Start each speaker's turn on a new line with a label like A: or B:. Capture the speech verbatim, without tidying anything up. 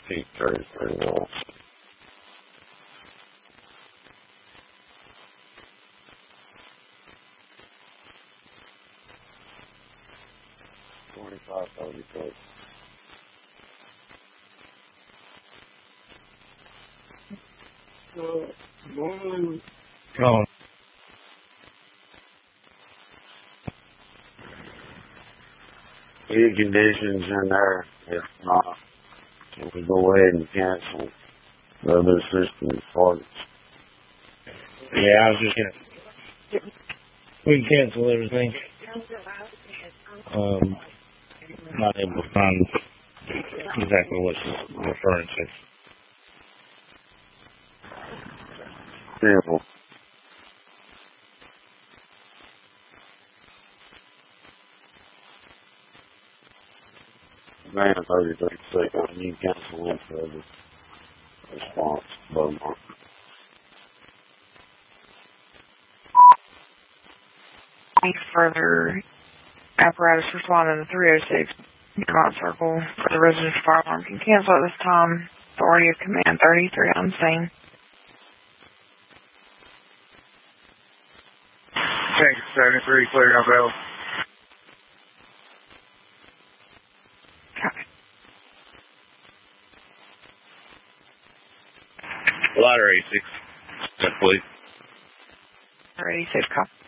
A: Eight thirty-three volts. Twenty-five thirty-six.
B: Oh.
A: Any conditions in there? If not, can we go ahead and cancel the other system parts?
B: Yeah, I was just gonna. We can cancel everything. Um, not able to find exactly what she's referring to.
A: Simple. Man, thirty-three seconds. You can cancel it for the response. Beaumont.
C: Any further apparatus responding to three oh six Beaumont Circle for the residential fire alarm can cancel at this time. Authority of Command thirty-three on scene.
D: Tank seventy-three, clear on bell.
C: Copy.
B: Ladder eighty-six. Please.
C: eighty-six, copy.